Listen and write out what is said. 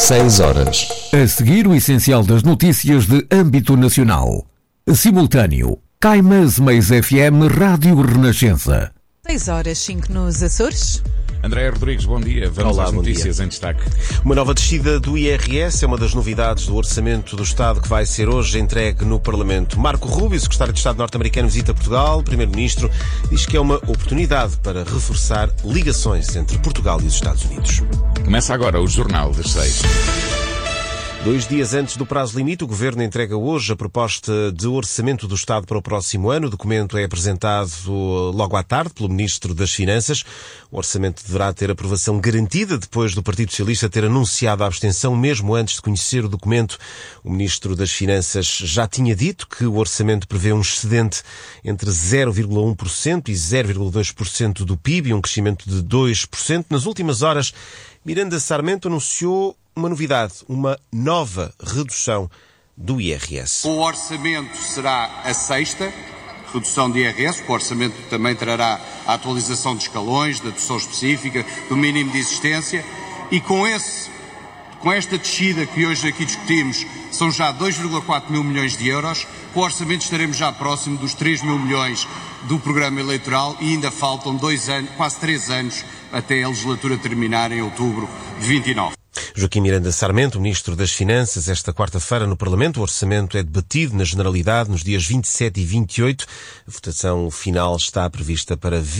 6 horas. A seguir, o essencial das notícias de âmbito nacional. Simultâneo. Caimas Mais FM Rádio Renascença. 6 horas 5 nos Açores. André Rodrigues, bom dia. Vamos às notícias em destaque. Uma nova descida do IRS é uma das novidades do Orçamento do Estado que vai ser hoje entregue no Parlamento. Marco Rubio, secretário de Estado norte-americano, visita Portugal. O primeiro-ministro diz que é uma oportunidade para reforçar ligações entre Portugal e os Estados Unidos. Começa agora o Jornal das 6. 2 dias antes do prazo limite, o Governo entrega hoje a proposta de orçamento do Estado para o próximo ano. O documento é apresentado logo à tarde pelo Ministro das Finanças. O orçamento deverá ter aprovação garantida depois do Partido Socialista ter anunciado a abstenção mesmo antes de conhecer o documento. O Ministro das Finanças já tinha dito que o orçamento prevê um excedente entre 0,1% e 0,2% do PIB, um crescimento de 2%. Nas últimas horas, Miranda Sarmento anunciou uma novidade, uma nova redução do IRS. O orçamento será a sexta redução de IRS. O orçamento também trará a atualização de escalões, da dedução específica, do mínimo de existência e com esta descida que hoje aqui discutimos, são já 2,4 mil milhões de euros. Com o orçamento estaremos já próximo dos 3 mil milhões do programa eleitoral e ainda faltam 2 anos, quase 3 anos, até a legislatura terminar em outubro de 29. Joaquim Miranda Sarmento, Ministro das Finanças, esta quarta-feira no Parlamento. O orçamento é debatido na Generalidade nos dias 27 e 28. A votação final está prevista para